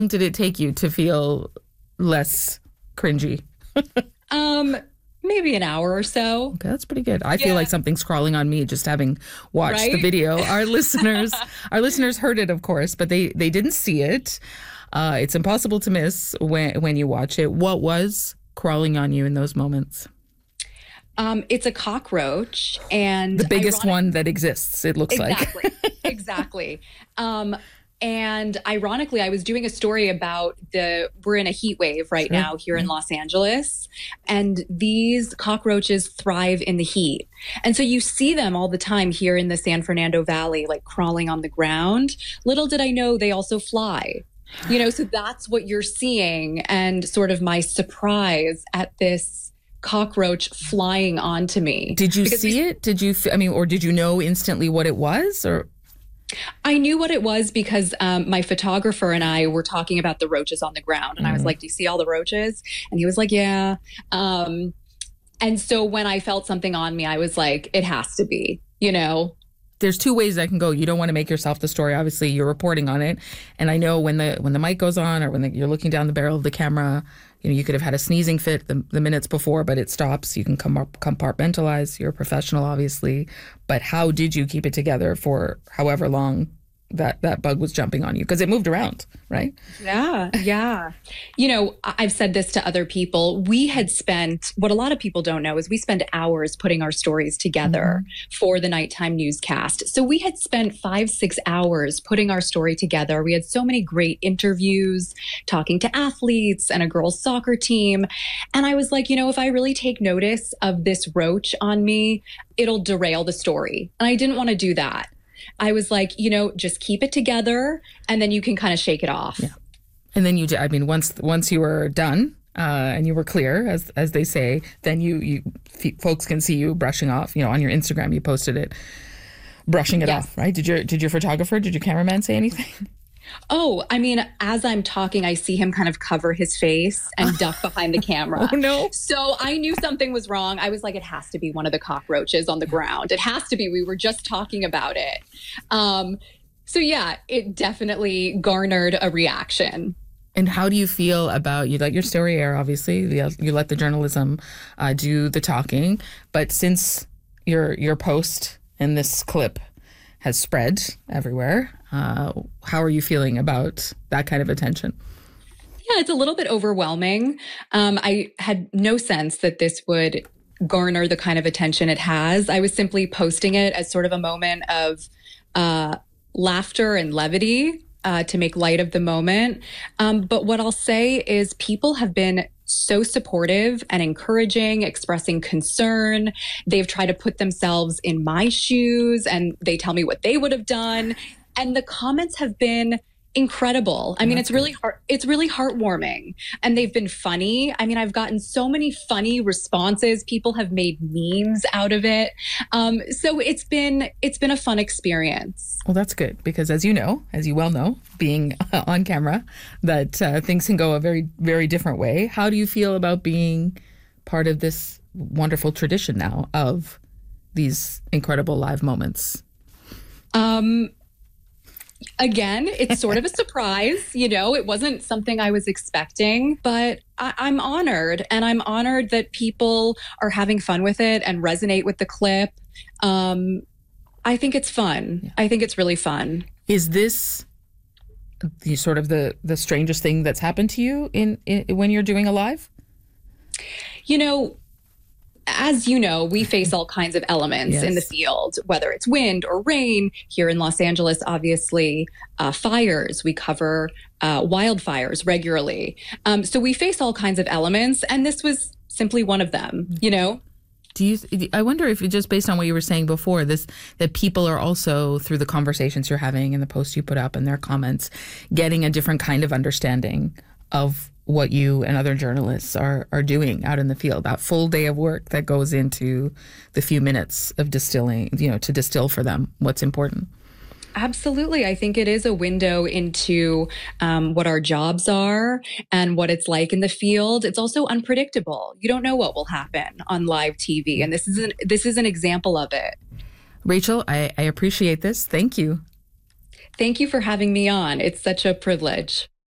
Did it take you to feel less cringy? Um, Maybe an hour or so. Okay, that's pretty good. I feel Yeah. like something's crawling on me just having watched the Right? video. Our listeners heard it, of course, but they didn't see it. It's impossible to miss when you watch it. What was crawling on you in those moments? It's a cockroach, and The biggest one that exists, it looks like. exactly, exactly. And ironically, I was doing a story about we're in a heat wave right Sure. now here in Los Angeles, and these cockroaches thrive in the heat. And so you see them all the time here in the San Fernando Valley, like crawling on the ground. Little did I know they also fly. So that's what you're seeing, and sort of my surprise at this cockroach flying onto me. Did you Because see it? Or did you know instantly what it was? Or I knew what it was because my photographer and I were talking about the roaches on the ground. And I was like, do you see all the roaches? And he was like, yeah. And so when I felt something on me, I was like, it has to be. there's two ways that can go. You don't want to make yourself the story. Obviously, you're reporting on it, and I know when the mic goes on or when you're looking down the barrel of the camera, you could have had a sneezing fit the minutes before, but it stops. You can compartmentalize. You're a professional, obviously, but how did you keep it together for however long that bug was jumping on you? Because it moved around, right? Yeah, yeah. I've said this to other people. We had spent, what a lot of people don't know is we spend hours putting our stories together for the nighttime newscast. So we had spent 5-6 hours putting our story together. We had so many great interviews, talking to athletes and a girls' soccer team. And I was like, if I really take notice of this roach on me, it'll derail the story. And I didn't want to do that. I was like, just keep it together and then you can kind of shake it off. Yeah. And then once you were done and you were clear, as they say, then you folks can see you brushing off. On your Instagram, you posted it, brushing it off, right? Did your photographer, did your cameraman say anything? Oh, as I'm talking, I see him kind of cover his face and duck behind the camera. Oh, no. So I knew something was wrong. I was like, it has to be one of the cockroaches on the ground. It has to be. We were just talking about it. So yeah, it definitely garnered a reaction. And how do you feel about, you let your story air, obviously, you let the journalism do the talking, but since your post in this clip has spread everywhere, how are you feeling about that kind of attention? Yeah, it's a little bit overwhelming. I had no sense that this would garner the kind of attention it has. I was simply posting it as sort of a moment of laughter and levity to make light of the moment. But what I'll say is people have been so supportive and encouraging, expressing concern. They've tried to put themselves in my shoes and they tell me what they would have done. And the comments have been incredible. It's really it's really heartwarming, and they've been funny. I've gotten so many funny responses. People have made memes out of it. So it's been a fun experience. Well, that's good, because as you well know, being on camera, that things can go a very, very different way. How do you feel about being part of this wonderful tradition now of these incredible live moments? Again, it's sort of a surprise. It wasn't something I was expecting, but I'm honored. And I'm honored that people are having fun with it and resonate with the clip. I think it's fun. Yeah. I think it's really fun. Is this the strangest thing that's happened to you in when you're doing a live? As you know, we face all kinds of elements in the field, whether it's wind or rain. Here in Los Angeles, obviously, fires. We cover wildfires regularly. So we face all kinds of elements, and this was simply one of them, I wonder if, just based on what you were saying before, that people are also, through the conversations you're having and the posts you put up and their comments, getting a different kind of understanding of what you and other journalists are doing out in the field, that full day of work that goes into the few minutes of distilling, to distill for them what's important. Absolutely. I think it is a window into what our jobs are and what it's like in the field. It's also unpredictable. You don't know what will happen on live TV. And this is an example of it. Rachel, I appreciate this. Thank you. Thank you for having me on. It's such a privilege.